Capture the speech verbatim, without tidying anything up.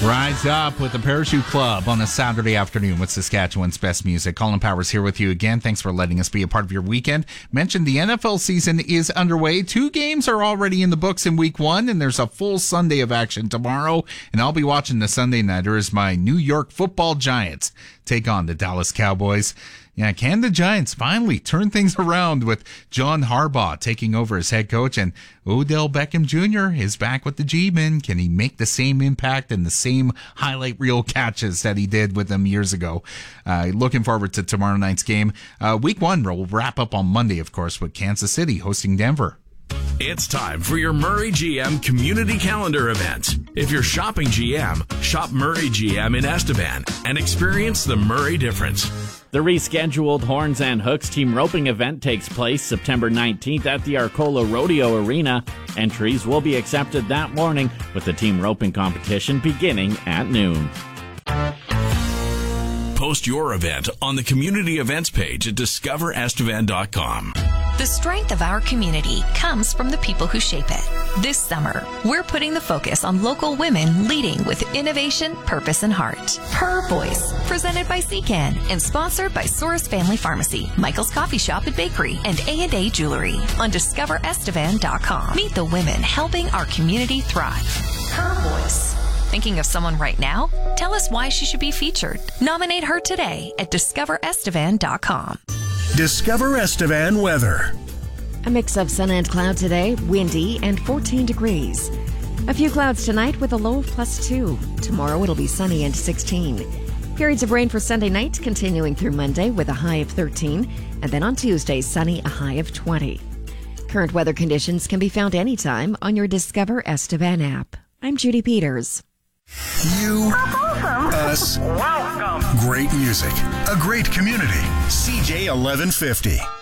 Rise up with the Parachute Club on a Saturday afternoon with Saskatchewan's best music. Colin Powers here with you again. Thanks for letting us be a part of your weekend. Mentioned the N F L season is underway. Two games are already in the books in week one, and there's a full Sunday of action tomorrow. And I'll be watching the Sunday nighter as my New York Football Giants take on the Dallas Cowboys. Yeah, can the Giants finally turn things around with John Harbaugh taking over as head coach, and Odell Beckham Junior is back with the G-Men? Can he make the same impact and the same highlight reel catches that he did with them years ago? Uh, looking forward to tomorrow night's game. Uh, week one will wrap up on Monday, of course, with Kansas City hosting Denver. It's time for your Murray G M Community Calendar event. If you're shopping G M, shop Murray G M in Estevan and experience the Murray difference. The rescheduled Horns and Hooks team roping event takes place September nineteenth at the Arcola Rodeo Arena. Entries will be accepted that morning with the team roping competition beginning at noon. Post your event on the community events page at discover estevan dot com. The strength of our community comes from the people who shape it. This summer, we're putting the focus on local women leading with innovation, purpose, and heart. Her Voice, presented by C C A N and sponsored by Soros Family Pharmacy, Michael's Coffee Shop and Bakery, and A and A Jewelry on discover estevan dot com. Meet the women helping our community thrive. Her Voice. Thinking of someone right now? Tell us why she should be featured. Nominate her today at discover estevan dot com. Discover Estevan weather. A mix of sun and cloud today, windy and fourteen degrees. A few clouds tonight with a low of plus two. Tomorrow it'll be sunny and sixteen. Periods of rain for Sunday night continuing through Monday with a high of thirteen. And then on Tuesday, sunny, a high of twenty. Current weather conditions can be found anytime on your Discover Estevan app. I'm Judy Peters. You, awesome. us, welcome. Great music, a great community. C J eleven fifty.